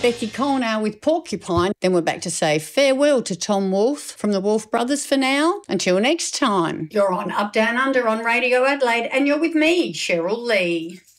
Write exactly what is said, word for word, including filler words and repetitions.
Becky Colnow with Porcupine. Then we're back to say farewell to Tom Wolfe from the Wolfe Brothers for now. Until next time. You're on Up Down Under on Radio Adelaide, and you're with me, Cheryl Lee.